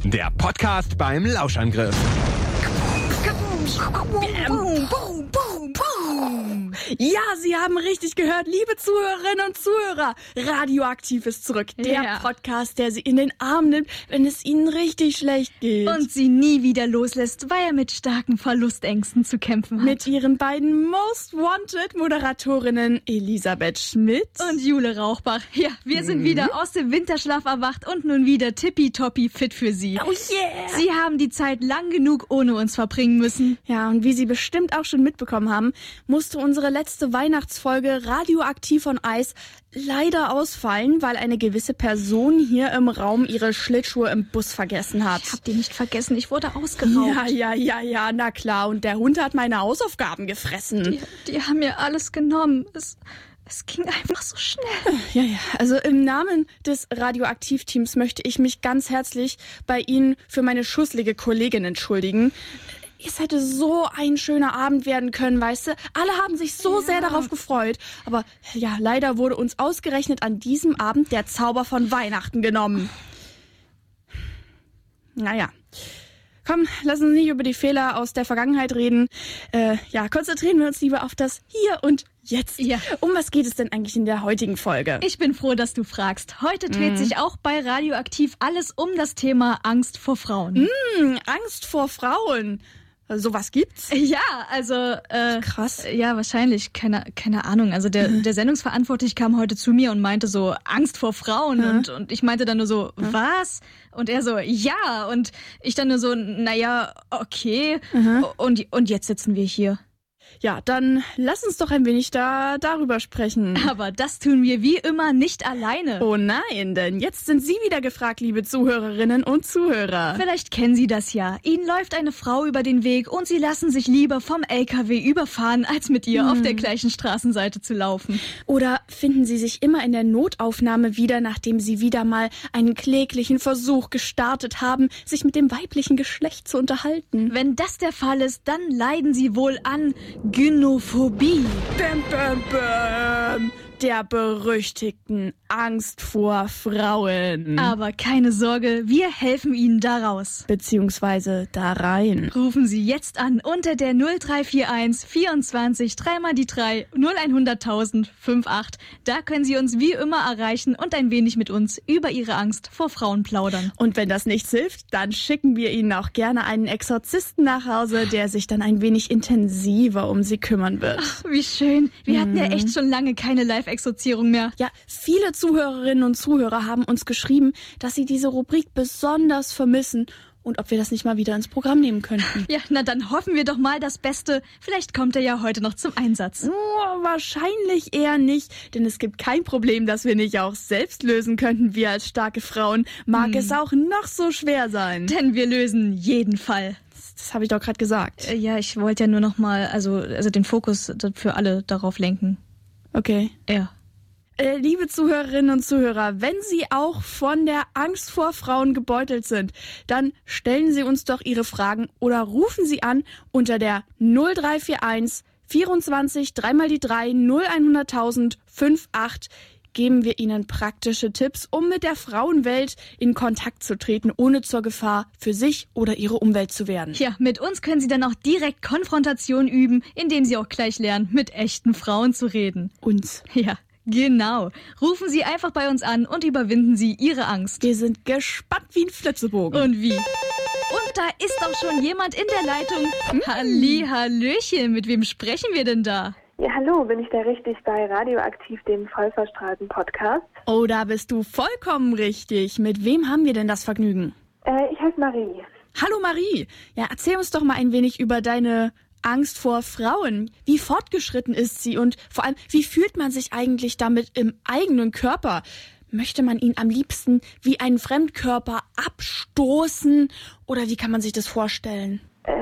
Der Podcast beim Lauschangriff. Ja, Sie haben richtig gehört, liebe Zuhörerinnen und Zuhörer. Radioaktiv ist zurück. Der Podcast, der Sie in den Arm nimmt, wenn es Ihnen richtig schlecht geht. Und Sie nie wieder loslässt, weil er mit starken Verlustängsten zu kämpfen hat. Mit Ihren beiden Most Wanted Moderatorinnen Elisabeth Schmidt und Jule Rauchbach. Ja, wir sind wieder aus dem Winterschlaf erwacht und nun wieder tippitoppi fit für Sie. Oh yeah! Sie haben die Zeit lang genug ohne uns verbringen müssen. Ja, und wie Sie bestimmt auch schon mitbekommen haben, musste unsere letzte Weihnachtsfolge Radioaktiv on Eis leider ausfallen, weil eine gewisse Person hier im Raum ihre Schlittschuhe im Bus vergessen hat. Ich hab die nicht vergessen, ich wurde ausgeraubt. Ja, na klar. Und der Hund hat meine Hausaufgaben gefressen. Die haben mir alles genommen. Es ging einfach so schnell. Ja, also im Namen des Radioaktiv-Teams möchte ich mich ganz herzlich bei Ihnen für meine schusslige Kollegin entschuldigen. Es hätte so ein schöner Abend werden können, weißt du? Alle haben sich so sehr darauf gefreut. Aber ja, leider wurde uns ausgerechnet an diesem Abend der Zauber von Weihnachten genommen. Naja. Komm, lass uns nicht über die Fehler aus der Vergangenheit reden. Konzentrieren wir uns lieber auf das Hier und Jetzt. Ja. Um was geht es denn eigentlich in der heutigen Folge? Ich bin froh, dass du fragst. Heute dreht sich auch bei Radioaktiv alles um das Thema Angst vor Frauen. Angst vor Frauen. Sowas gibt's? Ja, also krass. Ja, wahrscheinlich. Keine Ahnung. Also der Sendungsverantwortliche kam heute zu mir und meinte so, Angst vor Frauen. Und ich meinte dann nur so, was? Und er so, ja. Und ich dann nur so, naja, okay. Und jetzt sitzen wir hier. Ja, dann lass uns doch ein wenig darüber sprechen. Aber das tun wir wie immer nicht alleine. Oh nein, denn jetzt sind Sie wieder gefragt, liebe Zuhörerinnen und Zuhörer. Vielleicht kennen Sie das ja. Ihnen läuft eine Frau über den Weg und Sie lassen sich lieber vom LKW überfahren, als mit ihr auf der gleichen Straßenseite zu laufen. Oder finden Sie sich immer in der Notaufnahme wieder, nachdem Sie wieder mal einen kläglichen Versuch gestartet haben, sich mit dem weiblichen Geschlecht zu unterhalten. Wenn das der Fall ist, dann leiden Sie wohl an Gynophobie. Bäm, bäm, bäm. Der berüchtigten Angst vor Frauen. Aber keine Sorge, wir helfen Ihnen daraus. Beziehungsweise da rein. Rufen Sie jetzt an unter der 0341 24 3 mal die 3 0100.000 58. Da können Sie uns wie immer erreichen und ein wenig mit uns über Ihre Angst vor Frauen plaudern. Und wenn das nichts hilft, dann schicken wir Ihnen auch gerne einen Exorzisten nach Hause, der sich dann ein wenig intensiver um Sie kümmern wird. Ach, wie schön. Wir hatten ja echt schon lange keine Live-Exorzierung mehr. Ja, viele Zuhörerinnen und Zuhörer haben uns geschrieben, dass sie diese Rubrik besonders vermissen und ob wir das nicht mal wieder ins Programm nehmen könnten. Ja, na dann hoffen wir doch mal das Beste. Vielleicht kommt er ja heute noch zum Einsatz. Wahrscheinlich eher nicht, denn es gibt kein Problem, das wir nicht auch selbst lösen könnten, wir als starke Frauen. Mag es auch noch so schwer sein. Denn wir lösen jeden Fall. Das habe ich doch gerade gesagt. Ja, ich wollte ja nur noch mal, also den Fokus für alle darauf lenken. Okay. Ja. Liebe Zuhörerinnen und Zuhörer, wenn Sie auch von der Angst vor Frauen gebeutelt sind, dann stellen Sie uns doch Ihre Fragen oder rufen Sie an unter der 0341 24 3 mal die 3 0100.000 58. Geben wir Ihnen praktische Tipps, um mit der Frauenwelt in Kontakt zu treten, ohne zur Gefahr für sich oder Ihre Umwelt zu werden. Ja, mit uns können Sie dann auch direkt Konfrontation üben, indem Sie auch gleich lernen, mit echten Frauen zu reden. Uns. Ja, genau. Rufen Sie einfach bei uns an und überwinden Sie Ihre Angst. Wir sind gespannt wie ein Flitzebogen. Und wie? Und da ist auch schon jemand in der Leitung. Hallöchen, mit wem sprechen wir denn da? Ja, hallo, bin ich da richtig bei Radioaktiv, dem vollverstrahlten Podcast? Oh, da bist du vollkommen richtig. Mit wem haben wir denn das Vergnügen? Ich heiße Marie. Hallo Marie. Ja, erzähl uns doch mal ein wenig über deine Angst vor Frauen. Wie fortgeschritten ist sie und vor allem, wie fühlt man sich eigentlich damit im eigenen Körper? Möchte man ihn am liebsten wie einen Fremdkörper abstoßen oder wie kann man sich das vorstellen?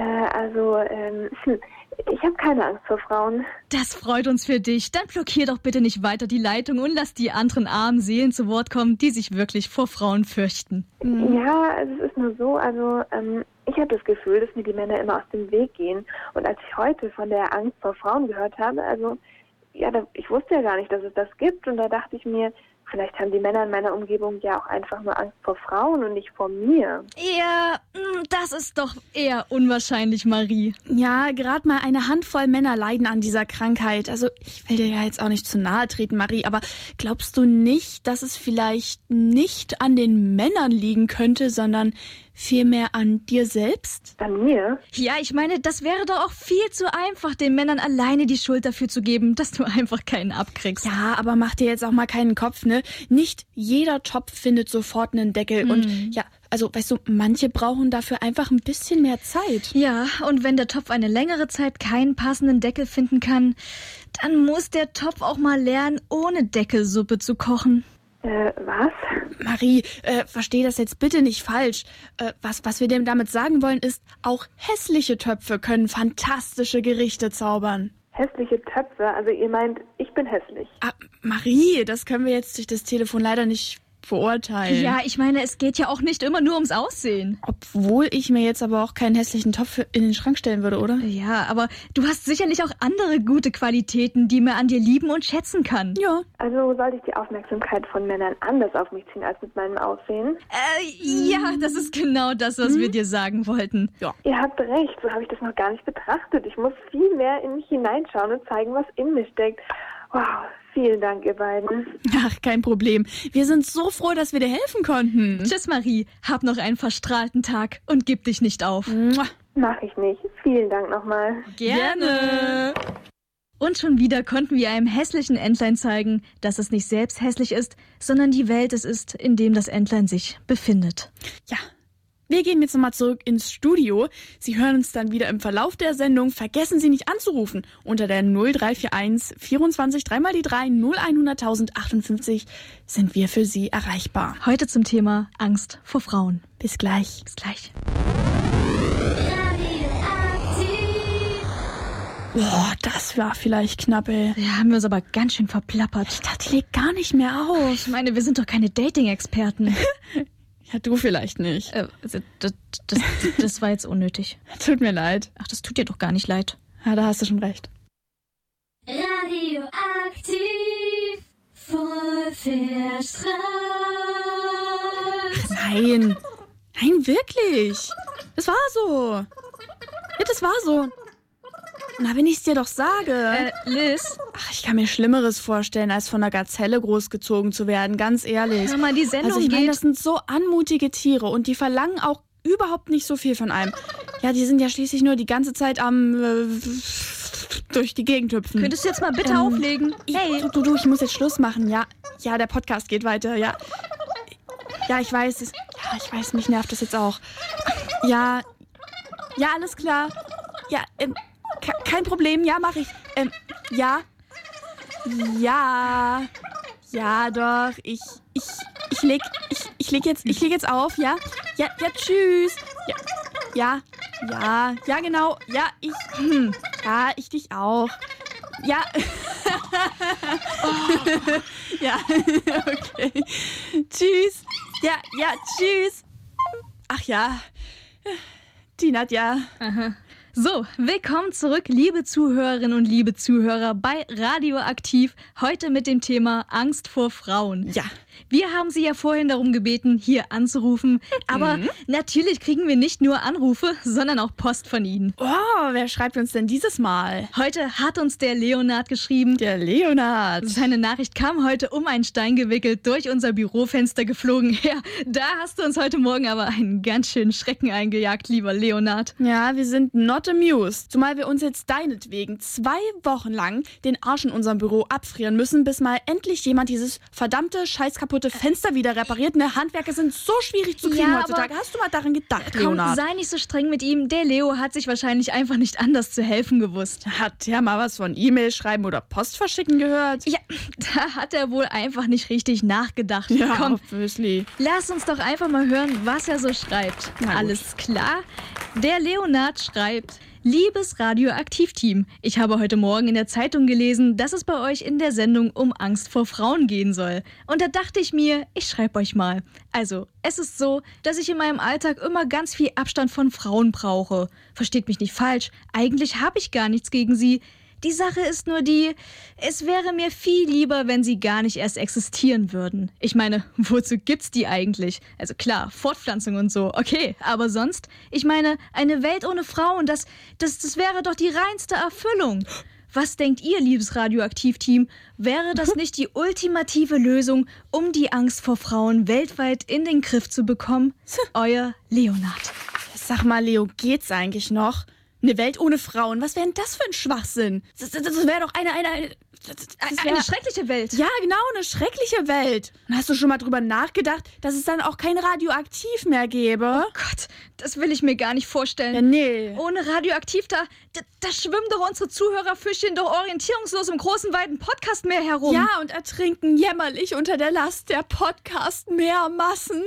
Ich habe keine Angst vor Frauen. Das freut uns für dich. Dann blockier doch bitte nicht weiter die Leitung und lass die anderen armen Seelen zu Wort kommen, die sich wirklich vor Frauen fürchten. Ja, also es ist nur so, ich habe das Gefühl, dass mir die Männer immer aus dem Weg gehen. Und als ich heute von der Angst vor Frauen gehört habe, ich wusste ja gar nicht, dass es das gibt. Und da dachte ich mir, Vielleicht haben die Männer in meiner Umgebung ja auch einfach nur Angst vor Frauen und nicht vor mir. Ja, das ist doch eher unwahrscheinlich, Marie. Ja, gerade mal eine Handvoll Männer leiden an dieser Krankheit. Also ich will dir ja jetzt auch nicht zu nahe treten, Marie, aber glaubst du nicht, dass es vielleicht nicht an den Männern liegen könnte, sondern vielmehr an dir selbst? An mir? Ja, ich meine, das wäre doch auch viel zu einfach, den Männern alleine die Schuld dafür zu geben, dass du einfach keinen abkriegst. Ja, aber mach dir jetzt auch mal keinen Kopf, ne? Nicht jeder Topf findet sofort einen Deckel. Und ja, also weißt du, manche brauchen dafür einfach ein bisschen mehr Zeit. Ja, und wenn der Topf eine längere Zeit keinen passenden Deckel finden kann, dann muss der Topf auch mal lernen, ohne Deckelsuppe zu kochen. Was? Marie, versteh das jetzt bitte nicht falsch. Was wir dem damit sagen wollen, ist, auch hässliche Töpfe können fantastische Gerichte zaubern. Hässliche Töpfe? Also ihr meint, ich bin hässlich. Ah, Marie, das können wir jetzt durch das Telefon leider nicht beurteilen. Ja, ich meine, es geht ja auch nicht immer nur ums Aussehen. Obwohl ich mir jetzt aber auch keinen hässlichen Topf in den Schrank stellen würde, oder? Ja, aber du hast sicherlich auch andere gute Qualitäten, die man an dir lieben und schätzen kann. Ja. Also sollte ich die Aufmerksamkeit von Männern anders auf mich ziehen als mit meinem Aussehen? Ja, das ist genau das, was wir dir sagen wollten. Ja. Ihr habt recht, so habe ich das noch gar nicht betrachtet. Ich muss viel mehr in mich hineinschauen und zeigen, was in mir steckt. Wow, vielen Dank, ihr beiden. Ach, kein Problem. Wir sind so froh, dass wir dir helfen konnten. Tschüss, Marie. Hab noch einen verstrahlten Tag und gib dich nicht auf. Mua. Mach ich nicht. Vielen Dank nochmal. Gerne. Und schon wieder konnten wir einem hässlichen Entlein zeigen, dass es nicht selbst hässlich ist, sondern die Welt es ist, in dem das Entlein sich befindet. Ja. Wir gehen jetzt nochmal zurück ins Studio. Sie hören uns dann wieder im Verlauf der Sendung. Vergessen Sie nicht anzurufen. Unter der 0341 24 3 die 3 0100058 sind wir für Sie erreichbar. Heute zum Thema Angst vor Frauen. Bis gleich. Bis gleich. Boah, das war vielleicht knapp, ey. Ja, haben wir uns aber ganz schön verplappert. Ich dachte, die legt gar nicht mehr auf. Ich meine, wir sind doch keine Dating-Experten. Ja, du vielleicht nicht. Das war jetzt unnötig. Tut mir leid. Ach, das tut dir doch gar nicht leid. Ja, da hast du schon recht. Radioaktiv, voll verstrahlt. Nein. Nein, wirklich. Das war so. Ja, das war so. Na, wenn ich's dir doch sage. Liz? Ach, ich kann mir Schlimmeres vorstellen, als von einer Gazelle großgezogen zu werden, ganz ehrlich. Hör mal, die Sendung Also ich meine, geht... das sind so anmutige Tiere und die verlangen auch überhaupt nicht so viel von einem. Ja, die sind ja schließlich nur die ganze Zeit am durch die Gegend hüpfen. Könntest du jetzt mal bitte auflegen? Hey. Du, ich muss jetzt Schluss machen. Ja, der Podcast geht weiter, ja. Ja, ich weiß, mich nervt das jetzt auch. Ja, alles klar. Ja, kein Problem, ja, mach ich. Ja, doch, ich leg jetzt auf, ja, tschüss, ja, genau, ja, ich dich auch, ja, ja, okay, tschüss, ja, tschüss, ach ja, die Nadja. Aha. So, willkommen zurück, liebe Zuhörerinnen und liebe Zuhörer bei Radioaktiv, heute mit dem Thema Angst vor Frauen. Ja. Wir haben Sie ja vorhin darum gebeten, hier anzurufen, aber natürlich kriegen wir nicht nur Anrufe, sondern auch Post von Ihnen. Oh, wer schreibt uns denn dieses Mal? Heute hat uns der Leonard geschrieben. Der Leonard. Seine Nachricht kam heute um einen Stein gewickelt, durch unser Bürofenster geflogen. Ja, da hast du uns heute Morgen aber einen ganz schönen Schrecken eingejagt, lieber Leonard. Ja, wir sind not amused. Zumal wir uns jetzt deinetwegen 2 Wochen lang den Arsch in unserem Büro abfrieren müssen, bis mal endlich jemand dieses verdammte, scheißkaputte Fenster wieder repariert. Ne, Handwerker sind so schwierig zu kriegen heutzutage. Hast du mal daran gedacht, Komm, Leonard? sei nicht so streng mit ihm. Der Leo hat sich wahrscheinlich einfach nicht anders zu helfen gewusst. Hat der mal was von E-Mail schreiben oder Post verschicken gehört? Ja, da hat er wohl einfach nicht richtig nachgedacht. Ja, Komm, obviously. lass uns doch einfach mal hören, was er so schreibt. Na gut. Alles klar? Der Leonard schreibt: Liebes Radioaktiv-Team, ich habe heute Morgen in der Zeitung gelesen, dass es bei euch in der Sendung um Angst vor Frauen gehen soll. Und da dachte ich mir, ich schreibe euch mal. Also, es ist so, dass ich in meinem Alltag immer ganz viel Abstand von Frauen brauche. Versteht mich nicht falsch, eigentlich habe ich gar nichts gegen sie. Die Sache ist nur die, es wäre mir viel lieber, wenn sie gar nicht erst existieren würden. Ich meine, wozu gibt's die eigentlich? Also klar, Fortpflanzung und so, okay, aber sonst? Ich meine, eine Welt ohne Frauen, das wäre doch die reinste Erfüllung. Was denkt ihr, liebes Radioaktiv-Team? Wäre das nicht die ultimative Lösung, um die Angst vor Frauen weltweit in den Griff zu bekommen? Euer Leonard. Sag mal, Leo, geht's eigentlich noch? Eine Welt ohne Frauen, was wäre denn das für ein Schwachsinn? Das wäre doch eine schreckliche Welt. Ja, genau, eine schreckliche Welt. Und hast du schon mal drüber nachgedacht, dass es dann auch kein Radioaktiv mehr gäbe? Oh Gott, das will ich mir gar nicht vorstellen. Ja, nee. Ohne Radioaktiv, da schwimmen doch unsere Zuhörerfischchen doch orientierungslos im großen, weiten Podcastmeer herum. Ja, und ertrinken jämmerlich unter der Last der Podcast-Meermassen.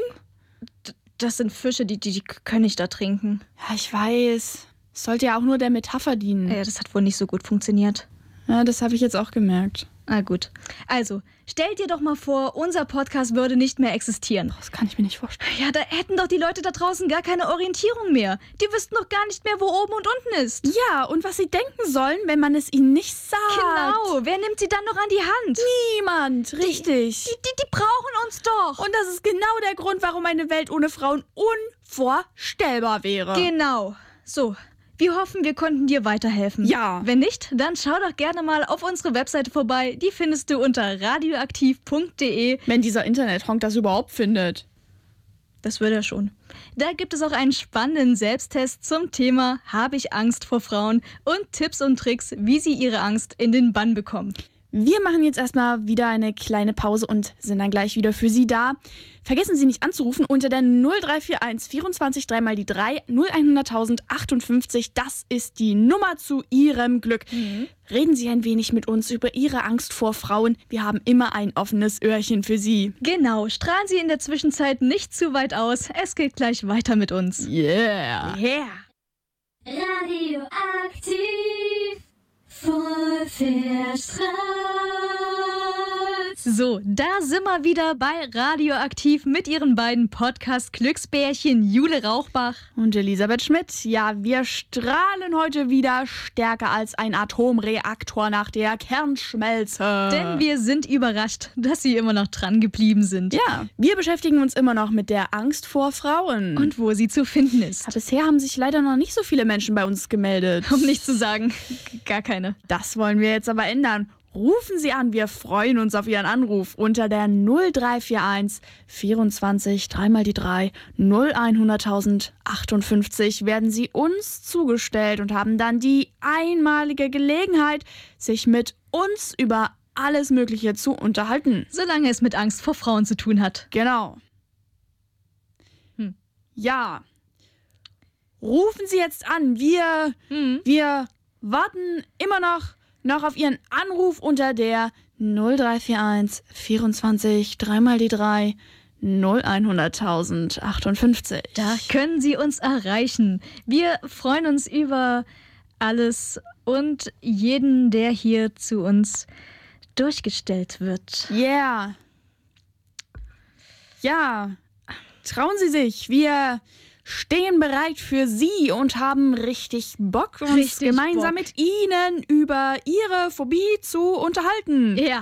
Das sind Fische, die können nicht da trinken. Ja, ich weiß. Es sollte ja auch nur der Metapher dienen. Ja, das hat wohl nicht so gut funktioniert. Ja, das habe ich jetzt auch gemerkt. Na gut. Also, stellt dir doch mal vor, unser Podcast würde nicht mehr existieren. Das kann ich mir nicht vorstellen. Ja, da hätten doch die Leute da draußen gar keine Orientierung mehr. Die wüssten doch gar nicht mehr, wo oben und unten ist. Ja, und was sie denken sollen, wenn man es ihnen nicht sagt. Genau, wer nimmt sie dann noch an die Hand? Niemand, richtig. Die brauchen uns doch. Und das ist genau der Grund, warum eine Welt ohne Frauen unvorstellbar wäre. Genau. So. Wir hoffen, wir konnten dir weiterhelfen. Ja. Wenn nicht, dann schau doch gerne mal auf unsere Webseite vorbei. Die findest du unter radioaktiv.de. Wenn dieser Internethonk das überhaupt findet. Das wird er schon. Da gibt es auch einen spannenden Selbsttest zum Thema Habe ich Angst vor Frauen und Tipps und Tricks, wie sie ihre Angst in den Bann bekommen. Wir machen jetzt erstmal wieder eine kleine Pause und sind dann gleich wieder für Sie da. Vergessen Sie nicht anzurufen unter der 0341 24 3 mal die 3 0100 58. Das ist die Nummer zu Ihrem Glück. Reden Sie ein wenig mit uns über Ihre Angst vor Frauen. Wir haben immer ein offenes Öhrchen für Sie. Genau, strahlen Sie in der Zwischenzeit nicht zu weit aus. Es geht gleich weiter mit uns. Yeah. Yeah. Radioaktiv. Voll verstrahlt. So, da sind wir wieder bei Radioaktiv mit ihren beiden Podcast-Glücksbärchen Jule Rauchbach Und Elisabeth Schmidt. Ja, wir strahlen heute wieder stärker als ein Atomreaktor nach der Kernschmelze. Denn wir sind überrascht, dass sie immer noch dran geblieben sind. Ja, wir beschäftigen uns immer noch mit der Angst vor Frauen. Und wo sie zu finden ist. Ja, bisher haben sich leider noch nicht so viele Menschen bei uns gemeldet. Um nicht zu sagen, gar keine. Das wollen wir jetzt aber ändern. Rufen Sie an, wir freuen uns auf Ihren Anruf unter der 0341 24 3 mal die 3 0100 58 werden Sie uns zugestellt und haben dann die einmalige Gelegenheit, sich mit uns über alles Mögliche zu unterhalten. Solange es mit Angst vor Frauen zu tun hat. Genau. Ja. Rufen Sie jetzt an. Wir warten immer noch auf Ihren Anruf unter der 0341 24 3 mal die 3 0100 58. Da können Sie uns erreichen. Wir freuen uns über alles und jeden, der hier zu uns durchgestellt wird. Yeah. Ja. Trauen Sie sich. Wir stehen bereit für Sie und haben richtig Bock, uns gemeinsam mit Ihnen über Ihre Phobie zu unterhalten. Ja.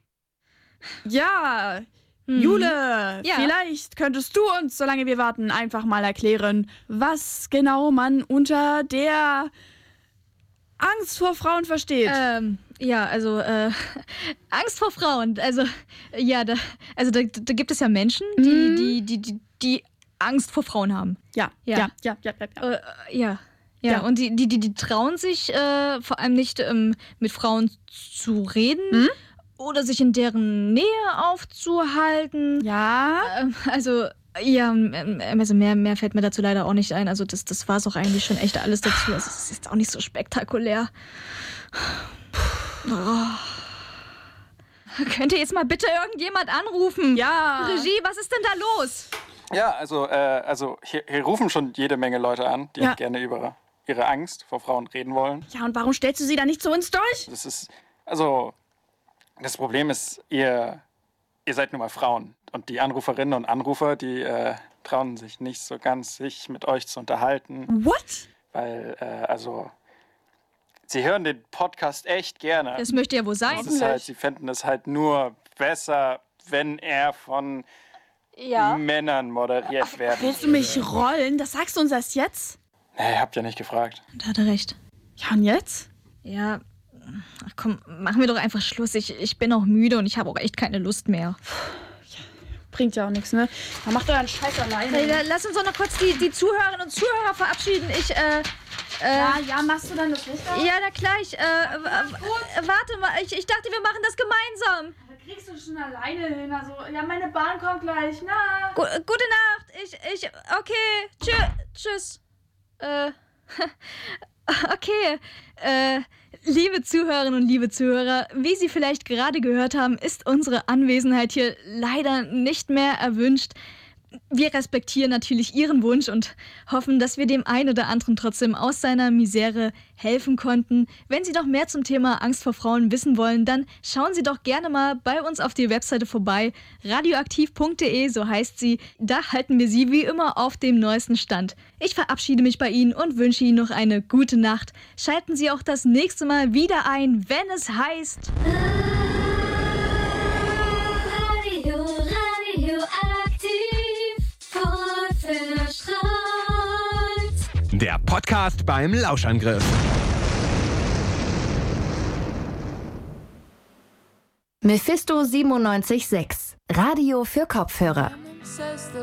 Ja, Jule, vielleicht könntest du uns, solange wir warten, einfach mal erklären, was genau man unter der Angst vor Frauen versteht. Angst vor Frauen. Also, ja, da gibt es ja Menschen, die Angst vor Frauen haben. Ja. Und die trauen sich vor allem nicht mit Frauen zu reden oder sich in deren Nähe aufzuhalten. Ja. Mehr fällt mir dazu leider auch nicht ein. Also das war es auch eigentlich schon echt alles dazu. Also es ist jetzt auch nicht so spektakulär. Könnte jetzt mal bitte irgendjemand anrufen? Ja. Regie, was ist denn da los? Ja, also hier rufen schon jede Menge Leute an, die gerne über ihre Angst vor Frauen reden wollen. Ja, und warum stellst du sie da nicht zu uns durch? Das Problem ist, ihr seid nun mal Frauen. Und die Anruferinnen und Anrufer, die trauen sich nicht so ganz, sich mit euch zu unterhalten. What? Weil, Sie hören den Podcast echt gerne. Das möchte ja wohl sein. Das ist halt, sie fänden es halt nur besser, wenn er von Männern moderiert werden Willst du mich rollen? Das sagst du uns erst jetzt? Nee, ihr habt ja nicht gefragt. Da hat er recht. Ja, und jetzt? Ja, ach komm, machen wir doch einfach Schluss. Ich bin auch müde und ich habe auch echt keine Lust mehr. Bringt ja auch nichts, ne? Dann macht euren Scheiß alleine. Hey, lass uns doch noch kurz die Zuhörerinnen und Zuhörer verabschieden. Ja, machst du dann das Licht aus? Ja, na klar, warte mal, ich dachte, wir machen das gemeinsam. Da kriegst du schon alleine hin. Also, ja, meine Bahn kommt gleich. Na. Gute Nacht. Okay, tschüss. Okay, liebe Zuhörerinnen und liebe Zuhörer, wie Sie vielleicht gerade gehört haben, ist unsere Anwesenheit hier leider nicht mehr erwünscht. Wir respektieren natürlich Ihren Wunsch und hoffen, dass wir dem einen oder anderen trotzdem aus seiner Misere helfen konnten. Wenn Sie noch mehr zum Thema Angst vor Frauen wissen wollen, dann schauen Sie doch gerne mal bei uns auf die Webseite vorbei. Radioaktiv.de, so heißt sie. Da halten wir Sie wie immer auf dem neuesten Stand. Ich verabschiede mich bei Ihnen und wünsche Ihnen noch eine gute Nacht. Schalten Sie auch das nächste Mal wieder ein, wenn es heißt... Der Podcast beim Lauschangriff. Mephisto 97.6. Radio für Kopfhörer.